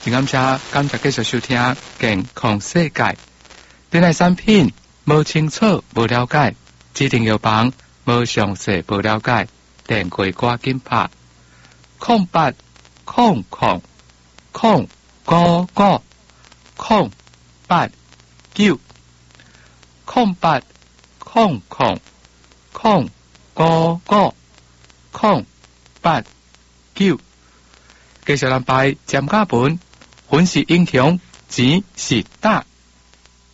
真感谢继续收听《健康世界》。对内产品无清楚、无了解，指定药房无详细、无了解，电话赶紧拍0800 099 089 0800 099 089。继续咱排占家本，本是英雄，钱是大。